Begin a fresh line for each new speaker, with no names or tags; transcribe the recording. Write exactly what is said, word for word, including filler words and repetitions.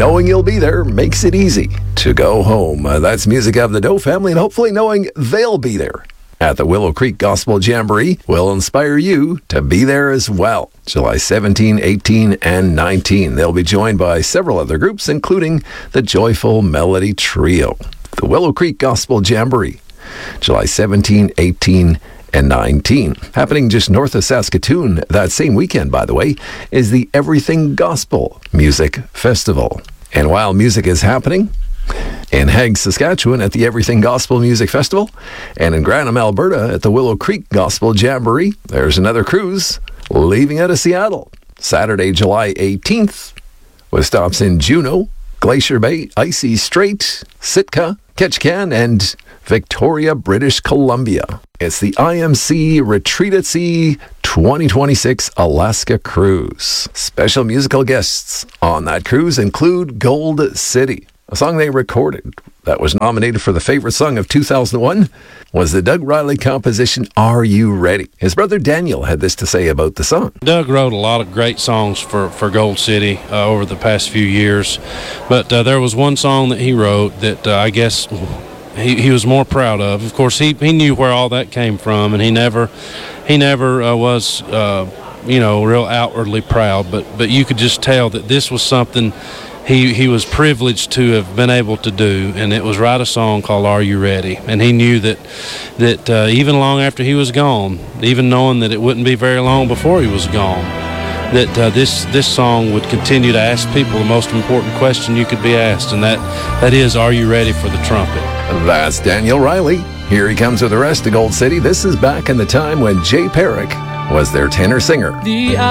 knowing you'll be there makes it easy to go home. Uh, that's music of the Doe family, and hopefully knowing they'll be there at the Willow Creek Gospel Jamboree will inspire you to be there as well. July seventeenth, eighteenth, and nineteenth. They'll be joined by several other groups, including the Joyful Melody Trio. The Willow Creek Gospel Jamboree, July seventeenth, eighteenth, and nineteenth. Happening just north of Saskatoon that same weekend, by the way, is the Everything Gospel Music Festival. And while music is happening in Hague, Saskatchewan at the Everything Gospel Music Festival, and in Grantham, Alberta at the Willow Creek Gospel Jamboree, there's another cruise leaving out of Seattle. Saturday, July eighteenth, with stops in Juneau, Glacier Bay, Icy Strait, Sitka, Ketchikan, and Victoria, British Columbia. It's the I M C Retreat at Sea twenty twenty-six Alaska Cruise. Special musical guests on that cruise include Gold City. A song they recorded that was nominated for the favorite song of two thousand one was the Doug Riley composition, Are You Ready? His brother Daniel had this to say about the song.
Doug wrote a lot of great songs for, for Gold City uh, over the past few years, but uh, there was one song that he wrote that uh, I guess he, he was more proud of. Of course, he, he knew where all that came from, and he never he never uh, was, uh, you know, real outwardly proud, but, but you could just tell that this was something He he was privileged to have been able to do, and it was write a song called Are You Ready? And he knew that that uh, even long after he was gone, even knowing that it wouldn't be very long before he was gone, that uh, this this song would continue to ask people the most important question you could be asked, and that, that is, are you ready for the trumpet?
That's Daniel Riley. Here he comes with the rest of Gold City. This is back in the time when Jay Perrick was their tenor singer.
The